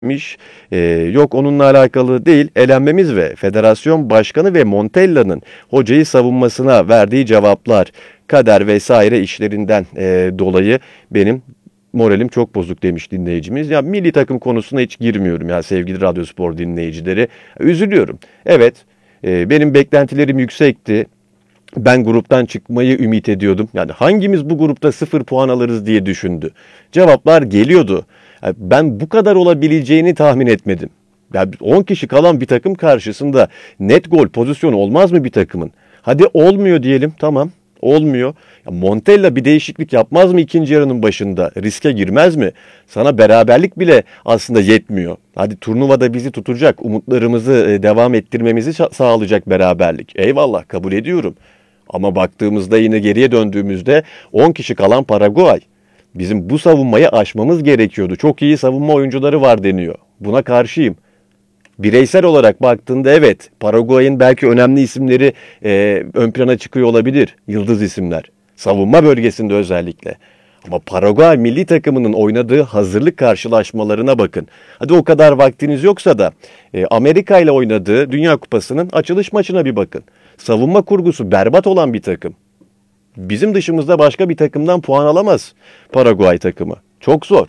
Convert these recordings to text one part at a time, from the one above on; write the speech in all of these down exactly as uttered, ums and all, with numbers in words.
miş. Ee, yok onunla alakalı değil. Elenmemiz ve federasyon başkanı ve Montella'nın hocayı savunmasına verdiği cevaplar, kader vesaire işlerinden e, dolayı benim moralim çok bozuk demiş dinleyicimiz. Ya milli takım konusuna hiç girmiyorum ya sevgili Radyospor dinleyicileri. Üzülüyorum. Evet, e, benim beklentilerim yüksekti. Ben gruptan çıkmayı ümit ediyordum. Yani hangimiz bu grupta sıfır puan alırız diye düşündü. Cevaplar geliyordu. Yani ben bu kadar olabileceğini tahmin etmedim. Yani on kişi kalan bir takım karşısında net gol pozisyonu olmaz mı bir takımın? Hadi olmuyor diyelim, tamam, olmuyor. Ya Montella bir değişiklik yapmaz mı ikinci yarının başında? Riske girmez mi? Sana beraberlik bile aslında yetmiyor. Hadi turnuvada bizi tutacak, umutlarımızı e, devam ettirmemizi sağlayacak beraberlik. Eyvallah, kabul ediyorum. Ama baktığımızda yine geriye döndüğümüzde on kişi kalan Paraguay. Bizim bu savunmayı aşmamız gerekiyordu. Çok iyi savunma oyuncuları var deniyor. Buna karşıyım. Bireysel olarak baktığında evet, Paraguay'ın belki önemli isimleri e, ön plana çıkıyor olabilir. Yıldız isimler. Savunma bölgesinde özellikle. Ama Paraguay milli takımının oynadığı hazırlık karşılaşmalarına bakın. Hadi o kadar vaktiniz yoksa da e, Amerika ile oynadığı Dünya Kupası'nın açılış maçına bir bakın. Savunma kurgusu berbat olan bir takım. Bizim dışımızda başka bir takımdan puan alamaz Paraguay takımı. Çok zor.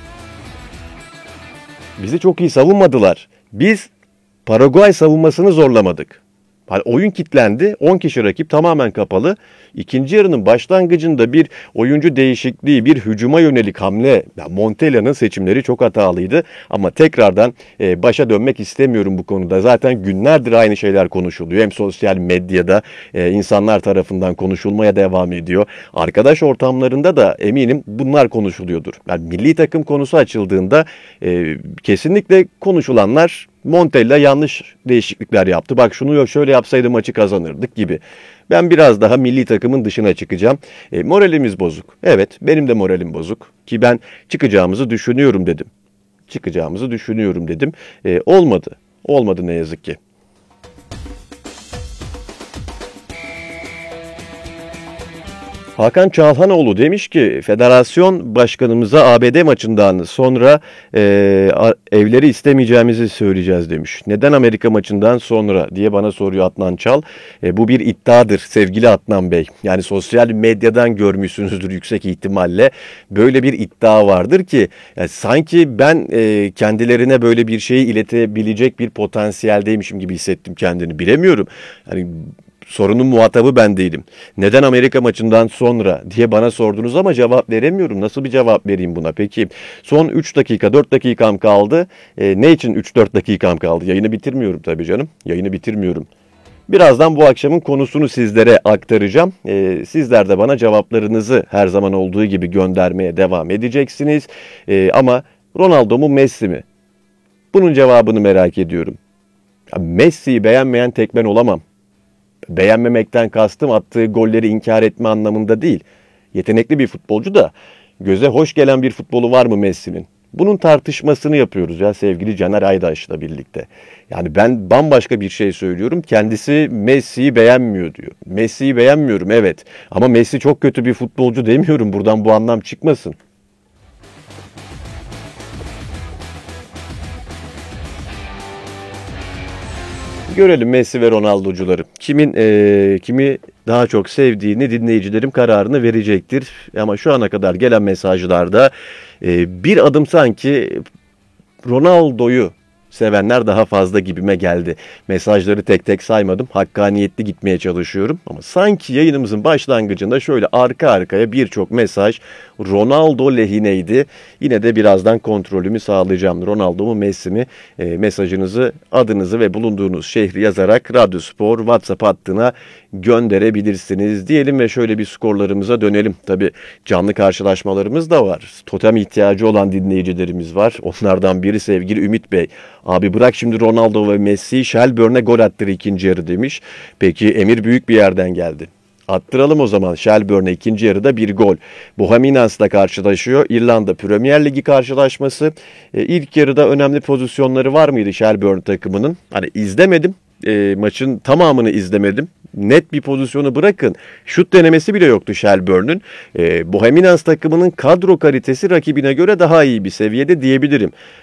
Bizi çok iyi savunmadılar. Biz Paraguay savunmasını zorlamadık. Yani oyun kilitlendi. on kişi rakip tamamen kapalı. İkinci yarının başlangıcında bir oyuncu değişikliği, bir hücuma yönelik hamle. Yani Montella'nın seçimleri çok hatalıydı. Ama tekrardan e, başa dönmek istemiyorum bu konuda. Zaten günlerdir aynı şeyler konuşuluyor. Hem sosyal medyada e, insanlar tarafından konuşulmaya devam ediyor. Arkadaş ortamlarında da eminim bunlar konuşuluyordur. Yani milli takım konusu açıldığında e, kesinlikle konuşulanlar Montella yanlış değişiklikler yaptı. Bak şunu şöyle yapsaydı maçı kazanırdık gibi. Ben biraz daha milli takımın dışına çıkacağım. E, moralimiz bozuk. Evet, benim de moralim bozuk. Ki ben çıkacağımızı düşünüyorum dedim. Çıkacağımızı düşünüyorum dedim. E, olmadı. Olmadı ne yazık ki. Hakan Çalhanoğlu demiş ki federasyon başkanımıza A B D maçından sonra e, evleri istemeyeceğimizi söyleyeceğiz demiş. Neden Amerika maçından sonra diye bana soruyor Adnan Çal. E, bu bir iddiadır sevgili Adnan Bey. Yani sosyal medyadan görmüşsünüzdür yüksek ihtimalle. Böyle bir iddia vardır ki yani sanki ben e, kendilerine böyle bir şeyi iletebilecek bir potansiyeldeymişim gibi hissettim kendini. Bilemiyorum. Yani sorunun muhatabı ben değilim. Neden Amerika maçından sonra diye bana sordunuz ama cevap veremiyorum. Nasıl bir cevap vereyim buna? Peki son üç dakika, dört dakikam kaldı. E, ne için üç dört dakikam kaldı? Yayını bitirmiyorum tabii canım. Yayını bitirmiyorum. Birazdan bu akşamın konusunu sizlere aktaracağım. E, sizler de bana cevaplarınızı her zaman olduğu gibi göndermeye devam edeceksiniz. E, ama Ronaldo mu Messi mi? Bunun cevabını merak ediyorum. Ya Messi'yi beğenmeyen tek ben olamam. Beğenmemekten kastım attığı golleri inkar etme anlamında değil. Yetenekli bir futbolcu da göze hoş gelen bir futbolu var mı Messi'nin? Bunun tartışmasını yapıyoruz ya sevgili Caner Aydaş'la birlikte. Yani ben bambaşka bir şey söylüyorum. Kendisi Messi'yi beğenmiyor diyor. Messi'yi beğenmiyorum evet. Ama Messi çok kötü bir futbolcu demiyorum. Buradan bu anlam çıkmasın. Görelim Messi ve Ronaldo'cuları. Kimin e, kimi daha çok sevdiğini dinleyicilerim kararını verecektir. Ama şu ana kadar gelen mesajlarda e, bir adım sanki Ronaldo'yu sevenler daha fazla gibime geldi. Mesajları tek tek saymadım. Hakkaniyetli gitmeye çalışıyorum. Ama sanki yayınımızın başlangıcında şöyle arka arkaya birçok mesaj Ronaldo lehineydi. Yine de birazdan kontrolümü sağlayacağım. Ronaldo mu Messi mi? E, mesajınızı, adınızı ve bulunduğunuz şehri yazarak Radyospor WhatsApp hattına gönderebilirsiniz diyelim ve şöyle bir skorlarımıza dönelim. Tabii canlı karşılaşmalarımız da var. Totem ihtiyacı olan dinleyicilerimiz var. Onlardan biri sevgili Ümit Bey. Abi bırak şimdi Ronaldo ve Messi, Shelbourne'e gol attır ikinci yarı demiş. Peki emir büyük bir yerden geldi. Attıralım o zaman Shelbourne'e ikinci yarıda bir gol. Bohemians'la karşılaşıyor. İrlanda Premier Ligi karşılaşması. E, ilk yarıda önemli pozisyonları var mıydı Shelbourne takımının? Hani izlemedim. E, maçın tamamını izlemedim. Net bir pozisyonu bırakın. Şut denemesi bile yoktu Shelbourne'ün. E, Bohemians takımının kadro kalitesi rakibine göre daha iyi bir seviyede diyebilirim.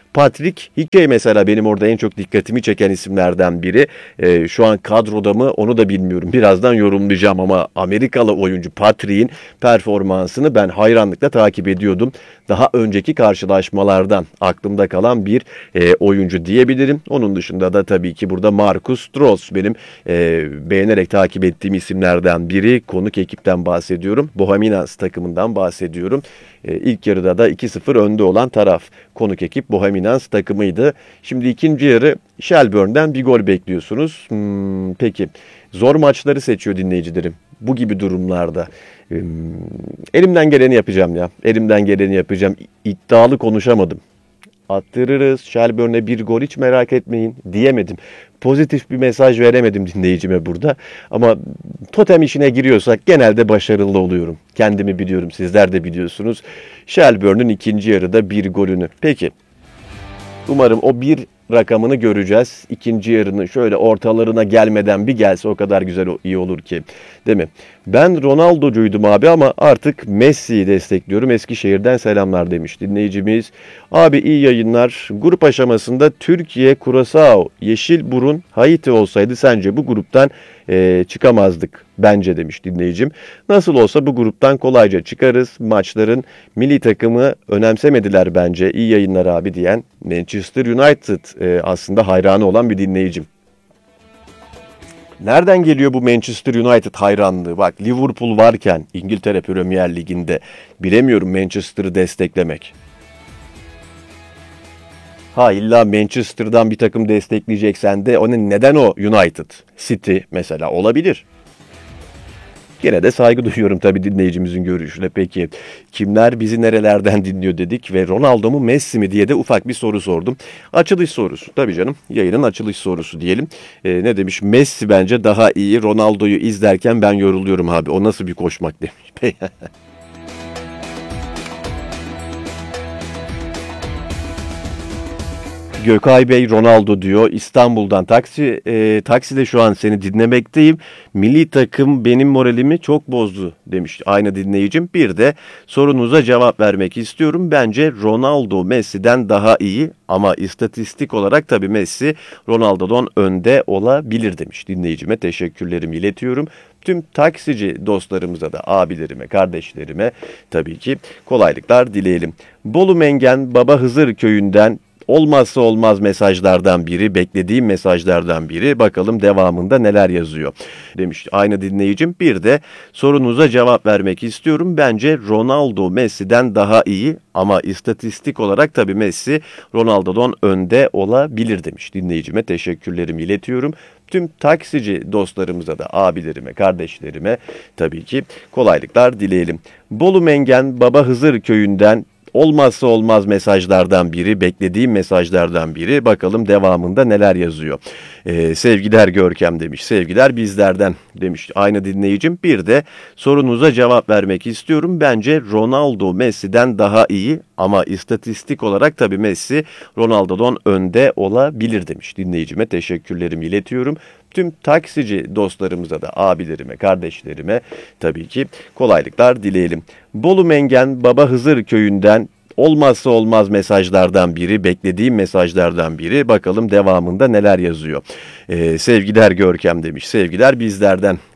Patrick Hickey mesela benim orada en çok dikkatimi çeken isimlerden biri. Ee, şu an kadroda mı onu da bilmiyorum. Birazdan yorumlayacağım ama Amerikalı oyuncu Patrick'in performansını ben hayranlıkla takip ediyordum. Daha önceki karşılaşmalardan aklımda kalan bir e, oyuncu diyebilirim. Onun dışında da tabii ki burada Marcus Stross benim e, beğenerek takip ettiğim isimlerden biri. Konuk ekipten bahsediyorum. Bohemians takımından bahsediyorum. E, ilk yarıda da iki sıfır önde olan taraf konuk ekip Bohemians takımıydı. Şimdi ikinci yarı Shelbourne'den bir gol bekliyorsunuz. Hmm, peki zor maçları seçiyor dinleyicilerim. Bu gibi durumlarda hmm, elimden geleni yapacağım ya. Elimden geleni yapacağım. İddialı konuşamadım. Attırırız, Shelbourne'e bir gol hiç merak etmeyin diyemedim. Pozitif bir mesaj veremedim dinleyicime burada. Ama totem işine giriyorsak genelde başarılı oluyorum. Kendimi biliyorum, sizler de biliyorsunuz. Shelbourne'ün ikinci yarıda bir golünü. Peki, umarım o bir rakamını göreceğiz. İkinci yarının şöyle ortalarına gelmeden bir gelse o kadar güzel iyi olur ki. Değil mi? Ben Ronaldo'cuydum abi ama artık Messi'yi destekliyorum. Eskişehir'den selamlar demiş dinleyicimiz. Abi iyi yayınlar. Grup aşamasında Türkiye, Curaçao, Yeşilburun, Haiti olsaydı sence bu gruptan e, çıkamazdık bence demiş dinleyicim. Nasıl olsa bu gruptan kolayca çıkarız. Maçların milli takımı önemsemediler bence. İyi yayınlar abi diyen Manchester United e, aslında hayranı olan bir dinleyicim. Nereden geliyor bu Manchester United hayranlığı? Bak Liverpool varken İngiltere Premier Ligi'nde bilemiyorum Manchester'ı desteklemek. Ha illa Manchester'dan bir takım destekleyeceksen de onun neden o United? City mesela olabilir. Gene de saygı duyuyorum tabii dinleyicimizin görüşüne. Peki kimler bizi nerelerden dinliyor dedik ve Ronaldo mu Messi mi diye de ufak bir soru sordum. Açılış sorusu tabii canım, yayının açılış sorusu diyelim. Ee, ne demiş? Messi bence daha iyi. Ronaldo'yu izlerken ben yoruluyorum abi. O nasıl bir koşmak demiş. Gökay Bey Ronaldo diyor. İstanbul'dan taksi e, takside şu an seni dinlemekteyim. Milli takım benim moralimi çok bozdu demiş aynı dinleyicim. Bir de sorunuza cevap vermek istiyorum. Bence Ronaldo Messi'den daha iyi ama istatistik olarak tabii Messi Ronaldo'dan önde olabilir demiş. Dinleyicime teşekkürlerimi iletiyorum. Tüm taksici dostlarımıza da abilerime, kardeşlerime tabii ki kolaylıklar dileyelim. Bolu Mengen Baba Hızır köyünden olmazsa olmaz mesajlardan biri, beklediğim mesajlardan biri. Bakalım devamında neler yazıyor demiş aynı dinleyicim. Bir de sorunuza cevap vermek istiyorum. Bence Ronaldo Messi'den daha iyi ama istatistik olarak tabii Messi Ronaldo'dan önde olabilir demiş. Dinleyicime teşekkürlerimi iletiyorum. Tüm taksici dostlarımıza da abilerime, kardeşlerime tabii ki kolaylıklar dileyelim. Bolu Mengen Baba Hızır köyünden olmazsa olmaz mesajlardan biri, beklediğim mesajlardan biri. Bakalım devamında neler yazıyor. Ee, sevgiler Görkem demiş. Sevgiler bizlerden demiş aynı dinleyicim. Bir de sorunuza cevap vermek istiyorum. Bence Ronaldo Messi'den daha iyi ama istatistik olarak tabii Messi Ronaldo'dan önde olabilir demiş. Dinleyicime teşekkürlerimi iletiyorum. Tüm taksici dostlarımıza da abilerime, kardeşlerime tabii ki kolaylıklar dileyelim. Bolu Mengen Baba Hızır köyünden olmazsa olmaz mesajlardan biri, beklediğim mesajlardan biri. Bakalım devamında neler yazıyor. Ee, sevgiler Görkem demiş. Sevgiler bizlerden